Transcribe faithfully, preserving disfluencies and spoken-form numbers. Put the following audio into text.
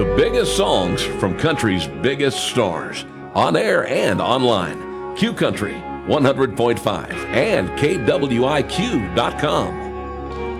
The biggest songs from country's biggest stars. On air and online. Q Country one hundred point five and K W I Q dot com.